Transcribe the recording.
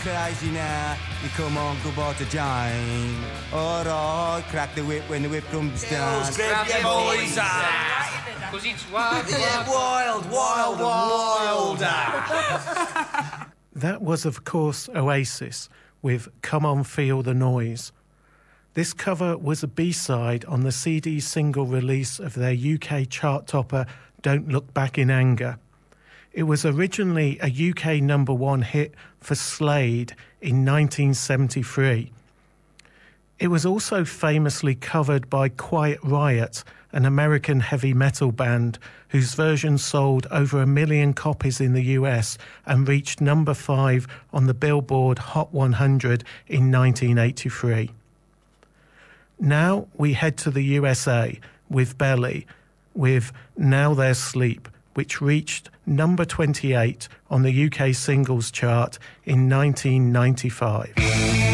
crazy now. You come on, go about the giant. Alright, crack the whip when the whip comes down. Grab your boys up. Because it's wild, wilder. That was, of course, Oasis with Come On Feel the Noise. This cover was a B-side on the CD single release of their UK chart topper, Don't Look Back in Anger. It was originally a UK #1 hit for Slade in 1973. It was also famously covered by Quiet Riot, an American heavy metal band whose version sold over 1 million copies in the US and reached #5 on the Billboard Hot 100 in 1983. Now we head to the USA with Belly with Now There's Sleep, which reached #28 on the UK singles chart in 1995.